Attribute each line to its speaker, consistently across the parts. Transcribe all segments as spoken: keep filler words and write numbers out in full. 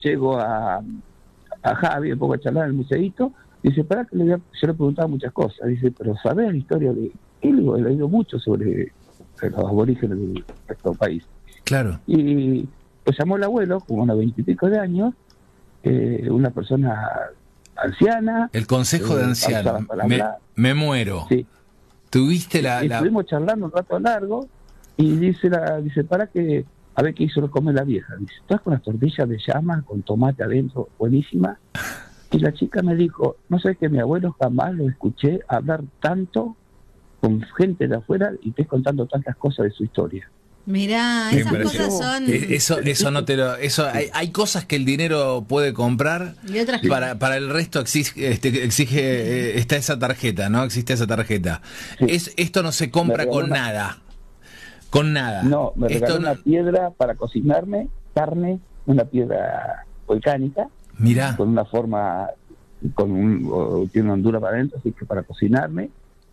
Speaker 1: llego a, a Javi, un poco a charlar en el museíto, dice, para que le voy a, yo le preguntaba muchas cosas, dice, pero ¿sabés la historia de...? Y le digo, he leído mucho sobre los aborígenes de nuestro país.
Speaker 2: Claro.
Speaker 1: Y pues llamó el abuelo, como unos veintipico de años, eh, una persona anciana.
Speaker 2: El consejo
Speaker 1: eh,
Speaker 2: de ancianos. Me, me muero.
Speaker 1: Sí.
Speaker 2: Tuviste la...
Speaker 1: Y
Speaker 2: la...
Speaker 1: estuvimos charlando un rato largo y dice, la, dice para que, a ver qué hizo comer la vieja. Dice, ¿estás con las tortillas de llama, con tomate adentro, buenísima? Y la chica me dijo, no sé, que mi abuelo jamás lo escuché hablar tanto con gente de afuera y te contando tantas cosas de su historia.
Speaker 3: Mirá, esas cosas son...
Speaker 2: Eso, eso no te lo... Eso, hay, hay cosas que el dinero puede comprar
Speaker 3: y otras
Speaker 2: para, para el resto exige, este, exige eh, está esa tarjeta, ¿no? Existe esa tarjeta. Sí. Es, esto no se compra con una... nada. Con nada.
Speaker 1: No, me regaló
Speaker 2: esto
Speaker 1: una
Speaker 2: no...
Speaker 1: piedra para cocinarme, carne, una piedra volcánica.
Speaker 2: Mirá.
Speaker 1: Con una forma, con un, tiene una hondura para adentro, así que para cocinarme.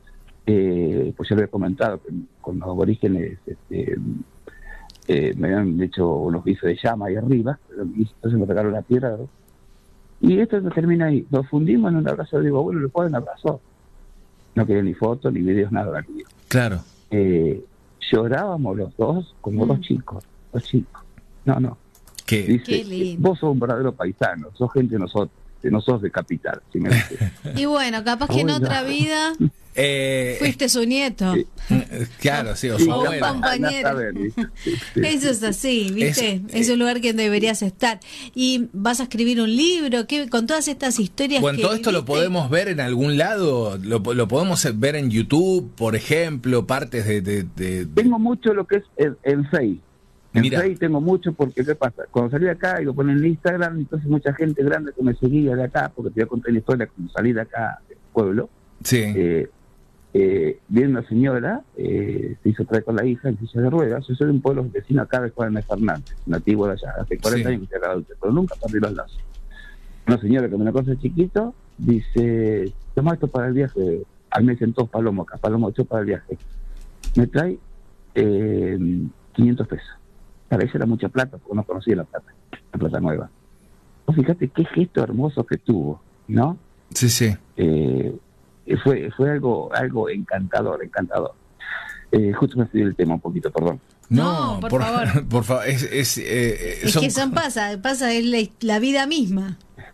Speaker 1: Eh, pues yo le he comentado que con los aborígenes este, eh, me habían hecho unos guisos de llama ahí arriba, entonces me regaló la piedra, ¿no? Y esto no termina ahí, nos fundimos en un abrazo, digo, bueno, le puedo un abrazo, no quería ni fotos, ni videos, nada.
Speaker 2: Claro.
Speaker 1: Eh, llorábamos los dos como mm. dos chicos, dos chicos, no, no.
Speaker 2: ¿Qué?
Speaker 1: Dice,
Speaker 3: Qué lindo.
Speaker 1: Vos sos un verdadero paisano, sos gente de nosotros, de nosotros de capital, si me dices.
Speaker 3: Y bueno, capaz que en otra vida...
Speaker 2: Eh,
Speaker 3: fuiste su nieto.
Speaker 2: Eh, claro, sí, o
Speaker 3: su
Speaker 2: sí,
Speaker 3: abuelo. Un compañero. Eso es así, ¿viste? Es, es un lugar que deberías estar. Y vas a escribir un libro, ¿qué? Con todas estas historias.
Speaker 2: Bueno,
Speaker 3: que
Speaker 2: todo esto
Speaker 3: viviste.
Speaker 2: Lo podemos ver en algún lado, lo, lo podemos ver en YouTube, por ejemplo, partes de... de, de, de...
Speaker 1: Tengo mucho lo que es en, en Face. En Mira. Face tengo mucho porque, ¿qué pasa? Cuando salí de acá y lo ponen en Instagram, entonces mucha gente grande que me seguía de acá, porque te voy a contar la historia cuando salí de acá del pueblo.
Speaker 2: Sí.
Speaker 1: Eh, Eh, viene una señora, eh, se hizo traer con la hija en silla de ruedas. Yo soy de un pueblo vecino acá de Juan de Fernández, nativo de allá, hace cuarenta sí. años que se adulto, pero nunca perdí los lazos. Una señora que me conoce chiquito dice, toma esto para el viaje, al mes en todos palomos acá, palomos ocho para el viaje. Me trae eh, quinientos pesos. Para ella era mucha plata, porque no conocía la plata, la plata nueva. Vos fíjate qué gesto hermoso que tuvo, ¿no?
Speaker 2: Sí, sí.
Speaker 1: Eh, Fue fue algo algo encantador, encantador. Eh, justo me estoy el tema un poquito, perdón.
Speaker 2: No,
Speaker 3: no por,
Speaker 2: por
Speaker 3: favor.
Speaker 2: Por favor, es, es, eh,
Speaker 3: es
Speaker 2: son...
Speaker 3: que son pasa, pasa es la, la vida misma.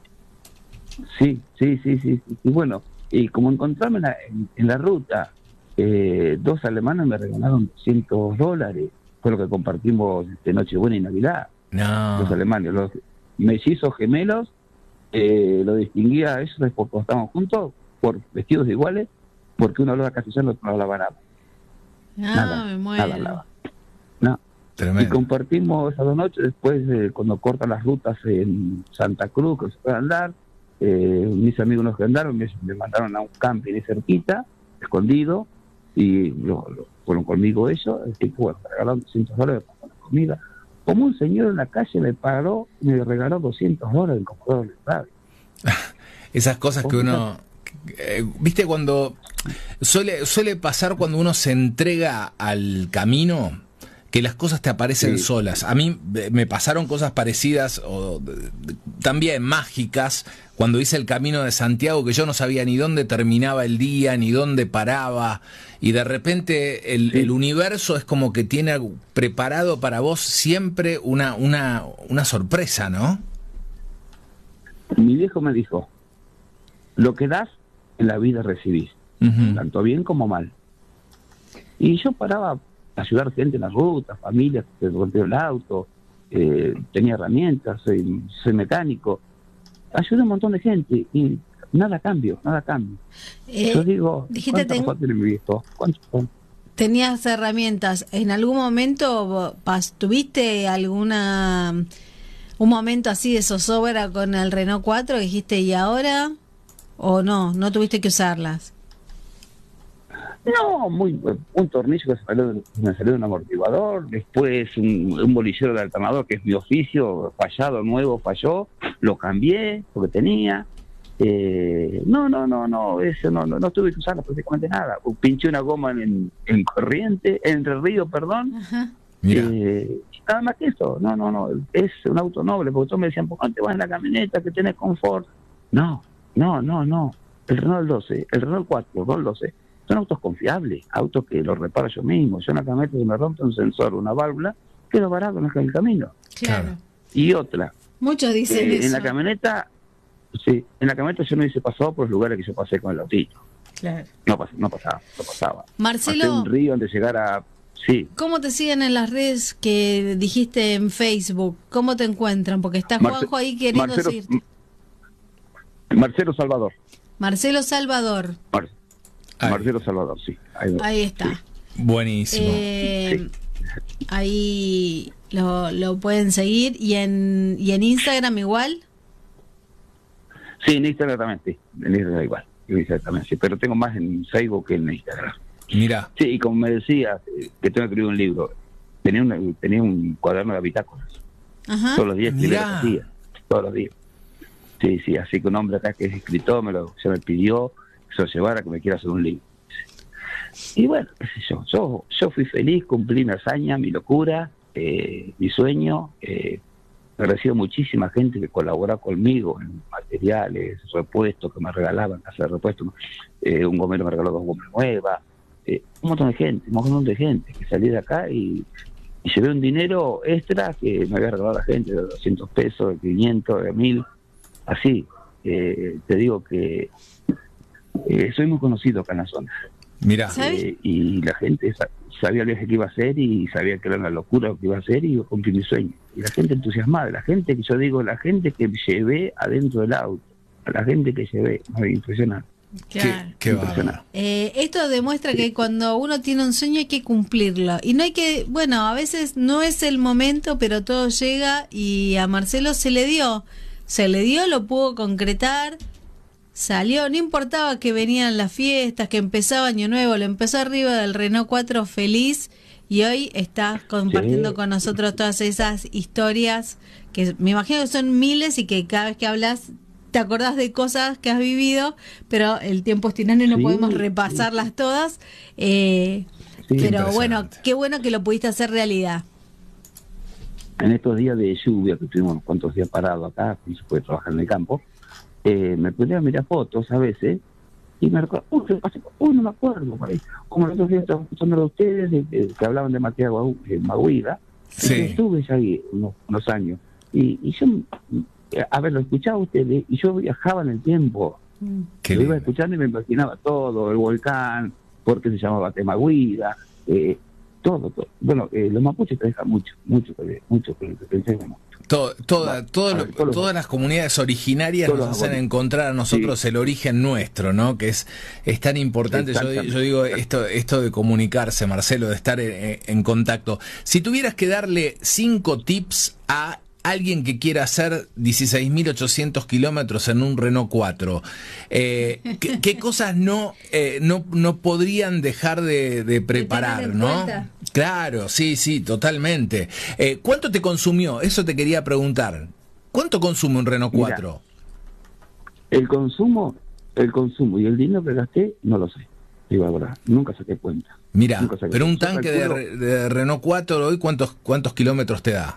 Speaker 1: Sí, sí, sí, sí, sí. Y bueno, y como encontrarme en la, en, en la ruta, eh, dos alemanes me regalaron doscientos dólares. Fue lo que compartimos de Nochebuena y Navidad.
Speaker 2: No.
Speaker 1: Los alemanes, los mellizos gemelos, eh, lo distinguía a ellos porque estábamos juntos, por vestidos iguales, porque uno hablaba castellano y otro hablaba árabe.
Speaker 3: Ah,
Speaker 1: nada,
Speaker 3: me muero.
Speaker 1: nada hablaba. No.
Speaker 2: Tremendo.
Speaker 1: Y compartimos esas dos noches, después eh, cuando cortan las rutas en Santa Cruz, que se puede andar, eh, mis amigos nos andaron, me, me mandaron a un camping ahí cerquita, escondido, y lo, lo, fueron conmigo ellos, así que bueno, me regalaron doscientos dólares para la comida. Como un señor en la calle me paró, me regaló doscientos dólares en computador de radio.
Speaker 2: Esas cosas que uno... Eh, viste, cuando suele suele pasar cuando uno se entrega al camino, que las cosas te aparecen sí. solas. A mí me pasaron cosas parecidas, o también mágicas, cuando hice el Camino de Santiago, que yo no sabía ni dónde terminaba el día, ni dónde paraba, y de repente el, sí. el universo es como que tiene preparado para vos siempre una, una, una sorpresa, ¿no?
Speaker 1: Mi viejo me dijo, lo que das en la vida recibís, uh-huh. tanto bien como mal. Y yo paraba a ayudar gente en las rutas, familias que se rompieron el auto, eh, tenía herramientas, soy, soy mecánico, ayudé a un montón de gente y nada cambio, nada cambio. Eh, yo digo, ¿cuántas cosas tiene mi viejo? ¿Cuántas son?
Speaker 3: Tenías herramientas. ¿En algún momento tuviste alguna un momento así de zozobra con el Renault cuatro? Dijiste, ¿y ahora? ¿O no? ¿No tuviste que usarlas?
Speaker 1: No, muy un tornillo que se salió, me salió de un amortiguador, después un, un bolillero de alternador, que es mi oficio, fallado, nuevo, falló, lo cambié porque tenía. Eh, no, no, no, no, eso no, no, no tuve que usarla prácticamente nada. Pinché una goma en, en corriente, en el río, perdón.
Speaker 3: Ajá.
Speaker 2: Mira.
Speaker 1: Eh, nada más que eso, no, no, no, es un auto noble, porque todos me decían, ¿por qué no te vas en la camioneta que tenés confort? No, no, no, no, el Renault doce, el Renault cuatro, el Renault doce, son autos confiables, autos que los reparo yo mismo. Yo en la camioneta se me rompe un sensor, una válvula, quedo varado en el camino.
Speaker 3: Claro.
Speaker 1: Y otra,
Speaker 3: Muchos dicen
Speaker 1: eh,
Speaker 3: eso.
Speaker 1: en la camioneta, sí, en la camioneta yo no hice pasado por los lugares que yo pasé con el autito.
Speaker 3: Claro.
Speaker 1: No, pas- no pasaba, no pasaba.
Speaker 3: Marcelo,
Speaker 1: Pasé un río antes de llegar a... Sí.
Speaker 3: ¿cómo te siguen en las redes que dijiste en Facebook? ¿Cómo te encuentran? Porque está
Speaker 1: Marce-
Speaker 3: Juanjo ahí queriendo
Speaker 1: Marcelo,
Speaker 3: decirte.
Speaker 1: Marcelo Salvador.
Speaker 3: Marcelo Salvador.
Speaker 1: Mar-
Speaker 2: Ahí.
Speaker 1: Marcelo Salvador, sí. Ahí,
Speaker 3: Ahí está.
Speaker 2: Buenísimo.
Speaker 3: Eh, Ahí lo, lo pueden seguir. ¿Y en, y en Instagram igual?
Speaker 1: sí, en Instagram también, sí. En Instagram igual. En Instagram también, sí. Pero tengo más en Facebook que en Instagram.
Speaker 2: Mira,
Speaker 1: Sí, y como me decía, eh, que tengo que escribir un libro. Tenía, una, tenía un cuaderno de bitácoras.
Speaker 3: Ajá.
Speaker 1: Todos los días escribía
Speaker 2: Mirá.
Speaker 1: lo que hacía. Todos los días. Sí, sí. Así que un hombre acá que es escritor me lo, se me pidió que se lo llevara, que me quiera hacer un libro. Y bueno, qué sé yo, yo, yo fui feliz, cumplí mi hazaña, mi locura, eh, mi sueño. Eh, me recibo muchísima gente que colabora conmigo en materiales, repuestos que me regalaban, casa de repuestos. Eh, un gomero me regaló dos gomas nuevas. Eh, un montón de gente, un montón de gente que salí de acá y, y llevé un dinero extra que me había regalado la gente, de doscientos pesos, de quinientos, de mil, así. Eh, te digo que eh, soy muy conocido acá en la zona.
Speaker 2: mira.
Speaker 3: ¿Sabes?
Speaker 1: Eh, y la gente sa- sabía el viaje que iba a hacer y sabía que era una locura lo que iba a hacer y yo cumplí mi sueño. Y la gente entusiasmada, la gente que yo digo, la gente que llevé adentro del auto, a la gente que llevé, no, impresionante.
Speaker 3: Claro.
Speaker 2: Qué, qué
Speaker 1: Impresionante.
Speaker 2: bárbaro.
Speaker 3: Eh, esto demuestra que cuando uno tiene un sueño hay que cumplirlo. Y no hay que, bueno, a veces no es el momento, pero todo llega y a Marcelo se le dio. Se le dio, lo pudo concretar, salió, no importaba que venían las fiestas, que empezaba Año Nuevo, lo empezó arriba del Renault cuatro feliz y hoy está compartiendo
Speaker 1: Sí.
Speaker 3: con nosotros todas esas historias que me imagino que son miles y que cada vez que hablas te acordás de cosas que has vivido, pero el tiempo es tirano y no
Speaker 1: Sí,
Speaker 3: podemos repasarlas todas. Eh,
Speaker 1: Sí.
Speaker 3: pero bueno,
Speaker 2: Impresionante.
Speaker 3: qué bueno que lo pudiste hacer realidad.
Speaker 1: En estos días de lluvia que estuvimos unos cuantos días parados acá, y se puede trabajar en el campo, eh, me podía mirar fotos a veces y me recuerdo, uy, ¿qué pasó? Uy, no me acuerdo, por ahí. Como los otros días estaba escuchando a ustedes de, de- que hablaban de Matías Guau- eh, Maguida.
Speaker 2: Sí.
Speaker 1: Yo estuve ya ahí unos, unos años y, y yo, eh, a ver, lo escuchaba a ustedes y yo viajaba en el tiempo.
Speaker 2: Qué
Speaker 1: Lo iba
Speaker 2: lindo.
Speaker 1: escuchando y me imaginaba todo, el volcán, por qué se llamaba Temaguida, eh, todo, todo. Bueno, eh, los mapuches te dejan mucho, mucho que ver, mucho que que te enseñan.
Speaker 2: Todo, toda, todo
Speaker 1: A
Speaker 2: lo-
Speaker 1: ver, todos los-
Speaker 2: todas las comunidades originarias
Speaker 1: todos
Speaker 2: nos
Speaker 1: los
Speaker 2: hacen
Speaker 1: abonos.
Speaker 2: encontrar a nosotros
Speaker 1: Sí.
Speaker 2: el origen nuestro, ¿no? Que es, es tan importante. Yo,
Speaker 1: Exactamente.
Speaker 2: yo digo esto, esto de comunicarse, Marcelo, de estar en, en contacto. Si tuvieras que darle cinco tips a alguien que quiera hacer dieciséis mil ochocientos kilómetros en un Renault cuatro, eh, ¿qué, qué cosas no, eh, no, no podrían dejar de, de preparar,
Speaker 3: en
Speaker 2: ¿no?
Speaker 3: cuenta.
Speaker 2: Claro, sí, sí, totalmente. Eh, ¿Cuánto te consumió? Eso te quería preguntar. ¿Cuánto consume un Renault
Speaker 1: Mira.
Speaker 2: cuatro?
Speaker 1: El consumo, el consumo y el dinero que gasté, no lo sé. Digo, la verdad, nunca saqué cuenta.
Speaker 2: Mira,
Speaker 1: Nunca saqué
Speaker 2: pero un
Speaker 1: cuenta. Yo
Speaker 2: tanque de,
Speaker 1: calculo-
Speaker 2: re- de Renault cuatro hoy, ¿cuántos, cuántos kilómetros te da?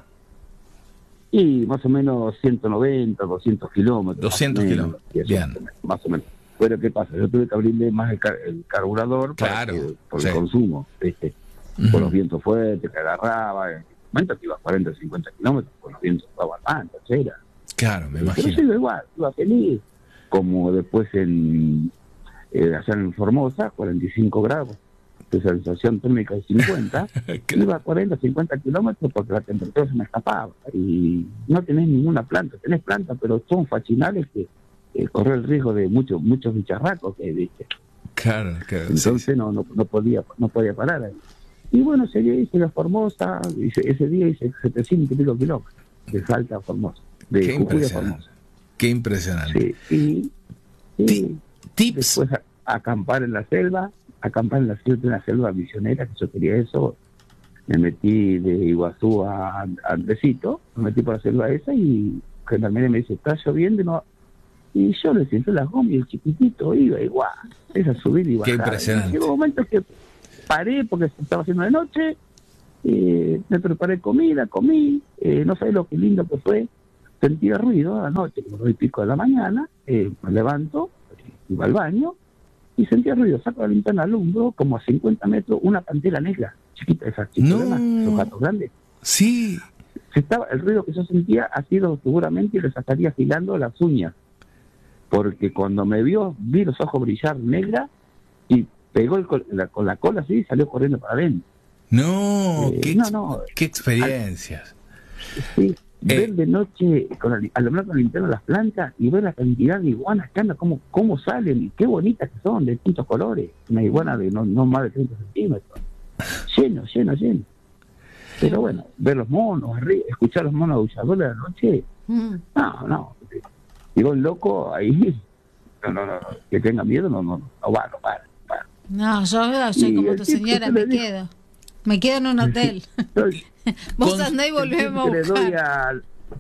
Speaker 1: Y más o menos ciento noventa, doscientos kilómetros.
Speaker 2: doscientos
Speaker 1: más o menos,
Speaker 2: kilómetros,
Speaker 1: y eso,
Speaker 2: bien.
Speaker 1: Más o menos. Pero ¿qué pasa? Yo tuve que abrirle más el, car- el carburador para
Speaker 2: Claro,
Speaker 1: que- por
Speaker 2: sí.
Speaker 1: el consumo, ¿viste?
Speaker 2: Ujú.
Speaker 1: Por los vientos fuertes que agarraba. En un momento que iba a cuarenta, cincuenta kilómetros, con los vientos daban tanto, era.
Speaker 2: Claro, me
Speaker 1: Pero
Speaker 2: imagino.
Speaker 1: yo iba igual, iba feliz. Como después en eh, allá en Formosa, cuarenta y cinco grados, de sensación térmica de cincuenta, iba a cuarenta, cincuenta kilómetros porque la temperatura se me escapaba. Y no tenés ninguna planta, tenés planta, pero son fachinales que eh, corre el riesgo de muchos muchos bicharracos que ¿viste?
Speaker 2: Claro, claro. sí,
Speaker 1: Entonces
Speaker 2: sí.
Speaker 1: no, no no podía no podía parar ahí. Y bueno, seguí, hice la Formosa, hice, ese día hice setecientos y pico kilómetros de Salta a Formosa, de
Speaker 2: Qué
Speaker 1: Jujuy a
Speaker 2: impresionante.
Speaker 1: Formosa.
Speaker 2: Qué impresionante.
Speaker 1: Sí, y, y
Speaker 2: Ti- Tips.
Speaker 1: después a- acampar en la selva, acampar en la selva, en la selva misionera, que yo quería eso. Me metí de Iguazú a, a Andresito, me metí por la selva esa y generalmente me dice, está lloviendo, y no. Y yo le siento las gomas y el chiquitito iba igual, esa subir y bajar.
Speaker 2: Qué impresionante.
Speaker 1: Y llegó un momento que paré porque se estaba haciendo de noche eh, me preparé comida, comí, eh, no sabés lo que lindo que fue, sentía ruido anoche, como dos y pico de la mañana, eh, me levanto, iba al baño, y sentía ruido, saco la linterna, alumbro, como a cincuenta metros, una pantera negra, chiquita, esas chiquitas,
Speaker 2: no.
Speaker 1: esos gatos grandes.
Speaker 2: Sí.
Speaker 1: Se estaba, el ruido que yo sentía ha sido seguramente y les estaría afilando las uñas, porque cuando me vio, vi los ojos brillar negra y pegó el col- la, con la cola así y salió corriendo para adentro.
Speaker 2: No,
Speaker 1: Eh,
Speaker 2: qué,
Speaker 1: no,
Speaker 2: ex-
Speaker 1: no.
Speaker 2: qué experiencias.
Speaker 1: Sí, ver
Speaker 2: Eh.
Speaker 1: de noche, con la, alumbrar con la linterna las plantas y ver la cantidad de iguanas que andan, cómo, cómo salen y qué bonitas que son, de distintos colores. Una iguana de no, no más de treinta centímetros. Lleno, lleno, lleno. Pero bueno, ver los monos arriba, escuchar los monos aulladores de la noche,
Speaker 3: Mm.
Speaker 1: no, no. Digo, un loco ahí, no, no, no, que tenga miedo, no, no, no va, no va. No va.
Speaker 3: No, yo soy
Speaker 1: Y
Speaker 3: como
Speaker 1: el
Speaker 3: tu
Speaker 1: tipo
Speaker 3: señora,
Speaker 1: que
Speaker 3: me
Speaker 1: le dijo-
Speaker 3: quedo. Me quedo en un hotel.
Speaker 1: Soy-
Speaker 3: Vos
Speaker 2: Con-
Speaker 3: andá y volvemos a
Speaker 1: que le doy
Speaker 3: buscar.
Speaker 1: a,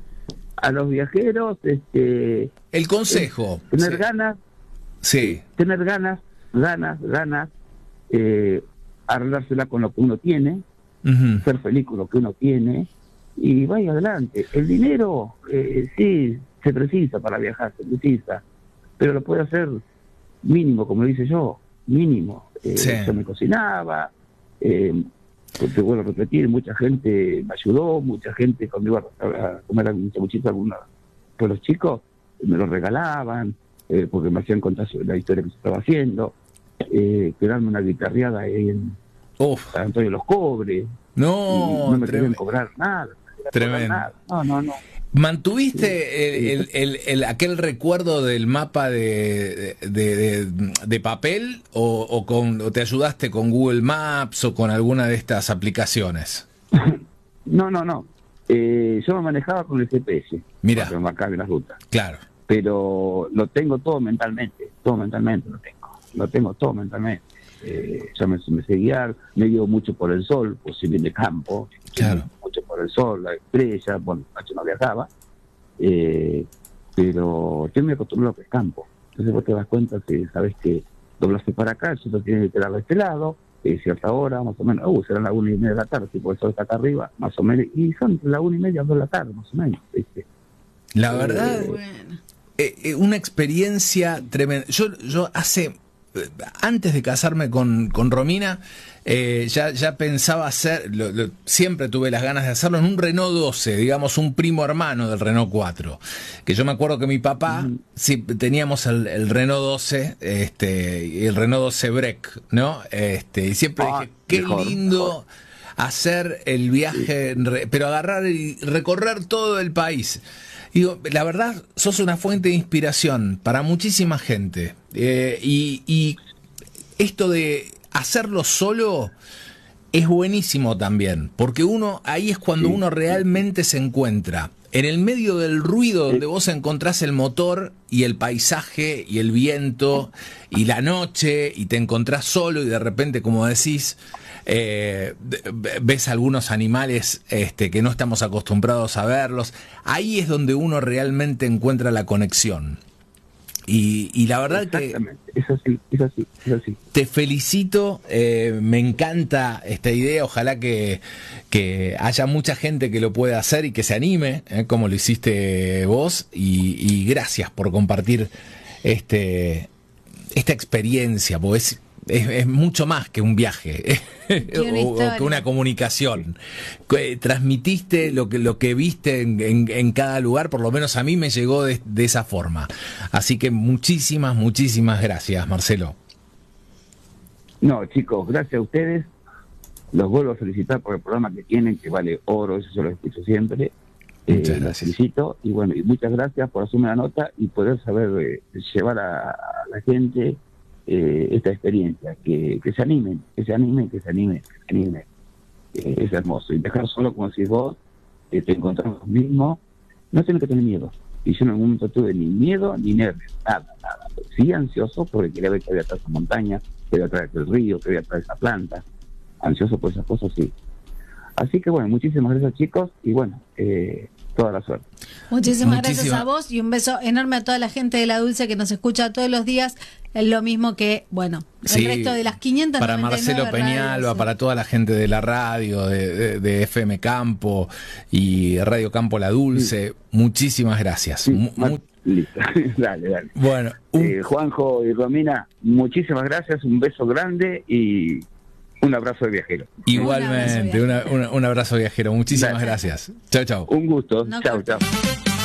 Speaker 1: a los viajeros, este,
Speaker 2: El consejo.
Speaker 1: tener
Speaker 2: Sí.
Speaker 1: ganas,
Speaker 2: Sí.
Speaker 1: tener ganas, ganas, ganas, eh, arreglársela con lo que uno tiene,
Speaker 2: Ujú.
Speaker 1: ser feliz con lo que uno tiene y vaya adelante. El dinero, eh, sí, se precisa para viajar, se precisa, pero lo puede hacer mínimo, como dice yo, mínimo. Eh,
Speaker 2: Sí.
Speaker 1: Yo me cocinaba, eh, te vuelvo a repetir, mucha gente me ayudó, mucha gente cuando iba a, a comer algún chabuchito, algunos pues los chicos me lo regalaban, eh, porque me hacían contar sobre la historia que se estaba haciendo, eh, quedarme una guitarreada ahí en
Speaker 2: Uf.
Speaker 1: San Antonio de los Cobres, y
Speaker 2: No,
Speaker 1: no me
Speaker 2: trem-
Speaker 1: querían cobrar nada. no me querían
Speaker 2: Tremendo.
Speaker 1: cobrar nada. No, no, no.
Speaker 2: ¿Mantuviste el, el, el, el- aquel recuerdo del mapa de, de, de, de papel o, o, con, o te ayudaste con Google Maps o con alguna de estas aplicaciones?
Speaker 1: No, no, no. Eh, yo me manejaba con el G P S.
Speaker 2: Mirá.
Speaker 1: Para que me marcaba bien las rutas.
Speaker 2: Claro.
Speaker 1: Pero lo tengo todo mentalmente. Todo mentalmente lo tengo. Lo tengo todo mentalmente. Eh, ya me, me sé guiar. Me guío mucho por el sol, pues si bien de campo.
Speaker 2: Claro.
Speaker 1: Mucho por el sol, la estrella. Bueno, anoche no viajaba. Eh, pero yo me acostumbrado a que es campo. Entonces vos te das cuenta que sabes que doblaste para acá, el sol tiene que quedar de este lado, eh, cierta hora, más o menos, uh, serán las una y media de la tarde, si por el sol está acá arriba, más o menos, y son la una y media, dos de la tarde, más o menos, ¿viste?
Speaker 2: La verdad,
Speaker 3: Bueno.
Speaker 2: eh, eh, una experiencia tremenda. Yo, yo hace, eh, antes de casarme con, con Romina, eh, ya, ya pensaba hacer, lo, lo- siempre tuve las ganas de hacerlo en un Renault doce, digamos un primo hermano del Renault cuatro. Que yo me acuerdo que mi papá,
Speaker 1: Mm.
Speaker 2: sí, teníamos el, el Renault doce, este, y el Renault doce Break, ¿no? Este, y siempre
Speaker 1: Ah,
Speaker 2: dije, qué
Speaker 1: mejor,
Speaker 2: lindo
Speaker 1: mejor.
Speaker 2: hacer el viaje, en re- pero agarrar y recorrer todo el país. Digo, la verdad, sos una fuente de inspiración para muchísima gente. Eh, y, y esto de hacerlo solo es buenísimo también, porque uno, ahí es cuando
Speaker 1: Sí.
Speaker 2: uno realmente se encuentra. En el medio del ruido donde vos encontrás el motor y el paisaje y el viento y la noche y te encontrás solo y de repente, como decís, eh, ves algunos animales este, que no estamos acostumbrados a verlos. Ahí es donde uno realmente encuentra la conexión. Y, y la verdad que
Speaker 1: Exactamente, es así, es así, es así.
Speaker 2: te felicito, eh, me encanta esta idea, ojalá que, que haya mucha gente que lo pueda hacer y que se anime, eh, como lo hiciste vos, y, y gracias por compartir este esta experiencia, porque es, es, es mucho más que un viaje
Speaker 3: una
Speaker 2: o, o
Speaker 3: historia.
Speaker 2: que una comunicación. Que transmitiste lo que lo que viste en, en, en cada lugar, por lo menos a mí me llegó de, de esa forma. Así que muchísimas, muchísimas gracias, Marcelo.
Speaker 1: No, chicos, gracias a ustedes. Los vuelvo a felicitar por el programa que tienen, que vale oro, eso yo lo escucho siempre.
Speaker 2: Muchas
Speaker 1: Eh, los
Speaker 2: gracias.
Speaker 1: felicito y bueno, y muchas gracias por asumir la nota y poder saber eh, llevar a, a la gente eh, esta experiencia, que, que se animen, que se animen, que se animen, que se animen. Eh, es hermoso. Y dejar solo, como decís vos, eh, te encontrás vos mismo, no tienes que tener miedo. Y yo en algún momento tuve ni miedo ni nervios, nada, nada. Sí ansioso porque quería ver que había atrás esa montaña, que había atrás del río, que había atrás esa planta. Ansioso por esas cosas, sí. Así que bueno, muchísimas gracias, chicos, y bueno, eh, toda la suerte.
Speaker 3: Muchísimas
Speaker 2: Muchísima.
Speaker 3: gracias a vos y un beso enorme a toda la gente de La Dulce que nos escucha todos los días. Es lo mismo que, bueno, el
Speaker 2: Sí,
Speaker 3: resto de las quinientas
Speaker 2: para
Speaker 3: noventa y nueve
Speaker 2: Marcelo Peñalba,
Speaker 3: radios.
Speaker 2: para toda la gente de la radio, de, de, de F M Campo y Radio Campo La Dulce, sí. Muchísimas gracias.
Speaker 1: Sí,
Speaker 2: Mu-
Speaker 1: Mar-
Speaker 2: mu-
Speaker 1: Listo, dale, dale.
Speaker 2: bueno, un-
Speaker 1: Eh, Juanjo y Romina, muchísimas gracias, un beso grande y un abrazo de viajero.
Speaker 2: igualmente,
Speaker 3: Un
Speaker 2: una-
Speaker 3: abrazo
Speaker 2: una- un abrazo viajero. Muchísimas
Speaker 1: Dale.
Speaker 2: gracias. Chao, chao.
Speaker 1: Un gusto,
Speaker 3: No
Speaker 1: chao,
Speaker 3: cortes.
Speaker 1: chao.